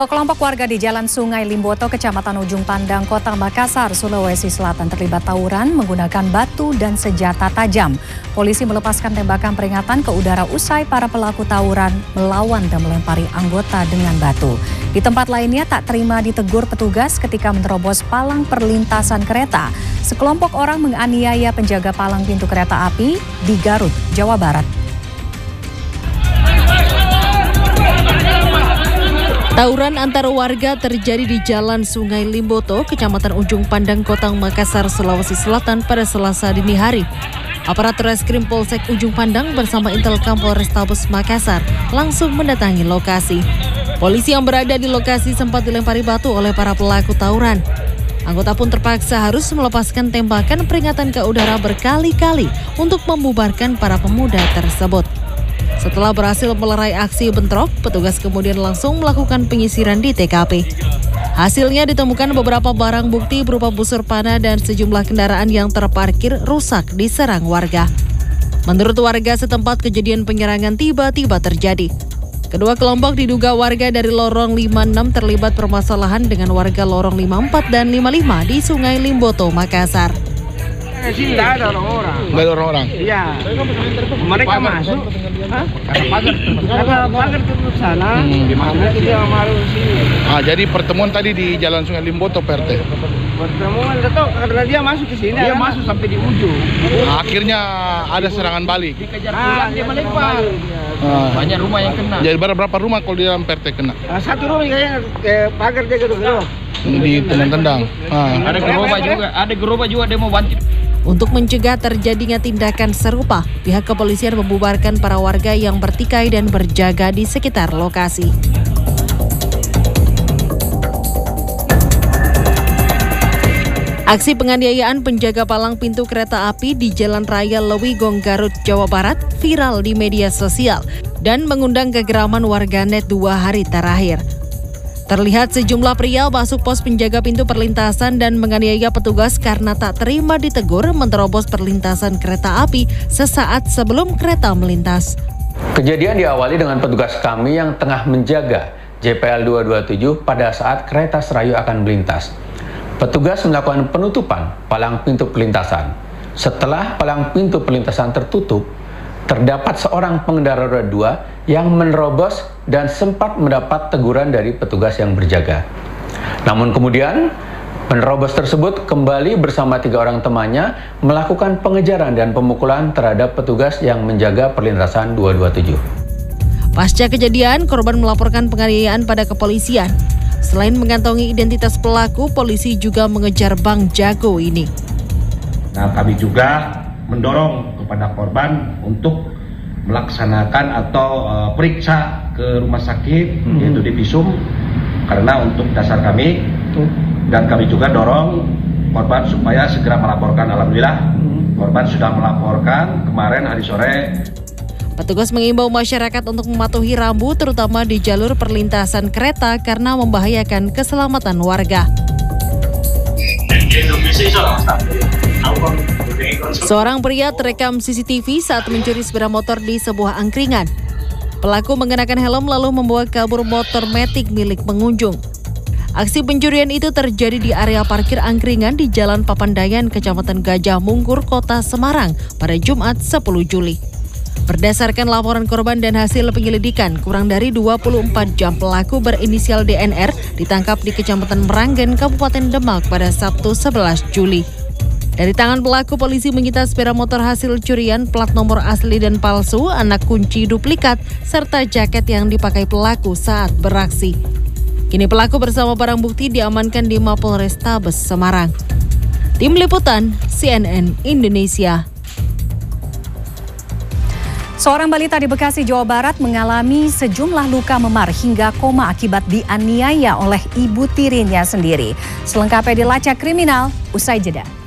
Kelompok warga di Jalan Sungai Limboto, Kecamatan Ujung Pandang, Kota Makassar, Sulawesi Selatan terlibat tawuran menggunakan batu dan senjata tajam. Polisi melepaskan tembakan peringatan ke udara usai para pelaku tawuran melawan dan melempari anggota dengan batu. Di tempat lainnya tak terima ditegur petugas ketika menerobos palang perlintasan kereta. Sekelompok orang menganiaya penjaga palang pintu kereta api di Garut, Jawa Barat. Tawuran antar warga terjadi di Jalan Sungai Limboto, Kecamatan Ujung Pandang, Kota Makassar, Sulawesi Selatan pada Selasa dini hari. Aparat Reskrim Polsek Ujung Pandang bersama Intelkam Polrestabes Makassar langsung mendatangi lokasi. Polisi yang berada di lokasi sempat dilempari batu oleh para pelaku tawuran. Anggota pun terpaksa harus melepaskan tembakan peringatan ke udara berkali-kali untuk membubarkan para pemuda tersebut. Setelah berhasil melerai aksi bentrok, petugas kemudian langsung melakukan penyisiran di TKP. Hasilnya ditemukan beberapa barang bukti berupa busur panah dan sejumlah kendaraan yang terparkir rusak diserang warga. Menurut warga setempat, kejadian penyerangan tiba-tiba terjadi. Kedua kelompok diduga warga dari lorong 56 terlibat permasalahan dengan warga lorong 54 dan 55 di Sungai Limboto, Makassar. Sini tidak ada orang-orang. Nggak ada orang-orang? Iya. Mereka masuk. Karena pagar tutup sana. Mereka dia masuk sini. Jadi pertemuan tadi di Jalan Sungai Limboto, PRT? Pertemuan itu karena dia masuk ke sini. Dia masuk sampai di ujung. Akhirnya ada serangan balik. Dikejar pulang dia melempar. Banyak rumah yang kena. Jadi berapa rumah kalau di dalam PRT kena? Satu rumah kayaknya pagar dia gitu. Di tendang-tendang. Ada gerobak juga dia mau bantu. Untuk mencegah terjadinya tindakan serupa, pihak kepolisian membubarkan para warga yang bertikai dan berjaga di sekitar lokasi. Aksi penganiayaan penjaga palang pintu kereta api di Jalan Raya Lewigong, Garut, Jawa Barat viral di media sosial dan mengundang kegeraman warganet 2 hari terakhir. Terlihat sejumlah pria masuk pos penjaga pintu perlintasan dan menganiaya petugas karena tak terima ditegur menerobos perlintasan kereta api sesaat sebelum kereta melintas. Kejadian diawali dengan petugas kami yang tengah menjaga JPL 227 pada saat kereta Serayu akan melintas. Petugas melakukan penutupan palang pintu perlintasan. Setelah palang pintu perlintasan tertutup, terdapat seorang pengendara roda 2 yang menerobos dan sempat mendapat teguran dari petugas yang berjaga. Namun kemudian, penerobos tersebut kembali bersama 3 orang temannya melakukan pengejaran dan pemukulan terhadap petugas yang menjaga perlintasan 227. Pasca kejadian, korban melaporkan penganiayaan pada kepolisian. Selain mengantongi identitas pelaku, polisi juga mengejar Bang Jago ini. Nah, kami juga mendorong kepada korban untuk melaksanakan atau periksa ke rumah sakit yaitu di Visum karena untuk dasar kami dan kami juga dorong korban supaya segera melaporkan. Alhamdulillah korban sudah melaporkan kemarin hari sore. Petugas mengimbau masyarakat untuk mematuhi rambu terutama di jalur perlintasan kereta karena membahayakan keselamatan warga. Seorang pria terekam CCTV saat mencuri sepeda motor di sebuah angkringan. Pelaku mengenakan helm lalu membawa kabur motor metik milik pengunjung. Aksi pencurian itu terjadi di area parkir angkringan di Jalan Papandayan, Kecamatan Gajah Mungkur, Kota Semarang pada Jumat 10 Juli. Berdasarkan laporan korban dan hasil penyelidikan, kurang dari 24 jam pelaku berinisial DNR ditangkap di Kecamatan Meranggen, Kabupaten Demak pada Sabtu 11 Juli. Dari tangan pelaku, polisi menyita sepeda motor hasil curian, plat nomor asli dan palsu, anak kunci duplikat, serta jaket yang dipakai pelaku saat beraksi. Kini pelaku bersama barang bukti diamankan di Mapolrestabes Semarang. Tim Liputan CNN Indonesia. Seorang balita di Bekasi, Jawa Barat mengalami sejumlah luka memar hingga koma akibat dianiaya oleh ibu tirinya sendiri. Selengkapnya di Lacak Kriminal, usai jeda.